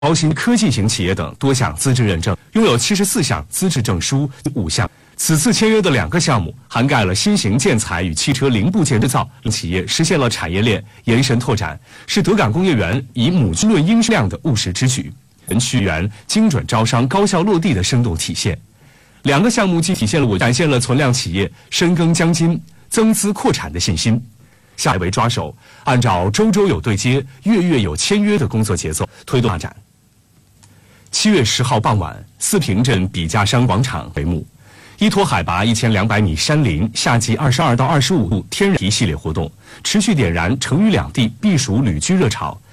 高新科技型企业等多项资质认证，拥有74项资质证书5项。此次签约的2个项目涵盖了新型建材与汽车零部件制造，让企业实现了产业链延伸拓展，是德感工业园以母亲论应量的务实之举，园区园精准招商、高效落地的生动体现。2个项目既体现了展现了存量企业深耕将金、增资扩产的信心。下一为抓手，按照周周有对接、月月有签约的工作节奏推动发展。7月10号傍晚，4平镇笔架山广场帷幕，依托海拔1200米山林，夏季22到25度天然系列活动，持续点燃成渝两地避暑旅居热潮，